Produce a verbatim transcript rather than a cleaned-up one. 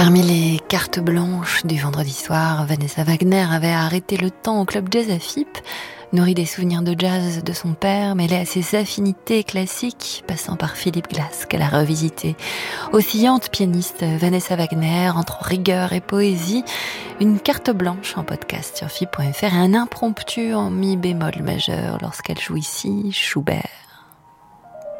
Parmi les cartes blanches du vendredi soir, Vanessa Wagner avait arrêté le temps au club jazz à F I P, nourri des souvenirs de jazz de son père, mêlés à ses affinités classiques, passant par Philip Glass qu'elle a revisité. Oscillante pianiste, Vanessa Wagner, entre rigueur et poésie, une carte blanche en podcast sur F I P point F R et un impromptu en mi bémol majeur lorsqu'elle joue ici Schubert.